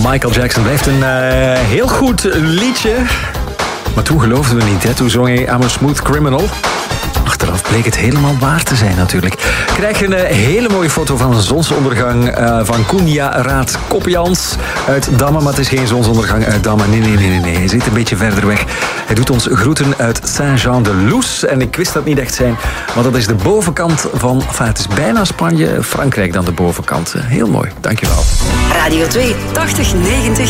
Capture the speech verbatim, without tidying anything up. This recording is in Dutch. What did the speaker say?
Michael Jackson blijft een uh, heel goed liedje. Maar toen geloofden we niet, hè? Toen zong hij I'm a Smooth Criminal. Achteraf bleek het helemaal waar te zijn natuurlijk. Ik krijg een uh, hele mooie foto van een zonsondergang uh, van Koenja Raad Kopjans uit Damme. Maar het is geen zonsondergang uit Damme. Nee, nee, nee, nee, nee. Hij zit een beetje verder weg. Hij doet ons groeten uit Saint-Jean-de-Luz. En ik wist dat niet echt zijn, maar dat is de bovenkant van... Enfin, het is bijna Spanje, Frankrijk dan de bovenkant. Heel mooi, dankjewel. Radio twee, tachtig negentig.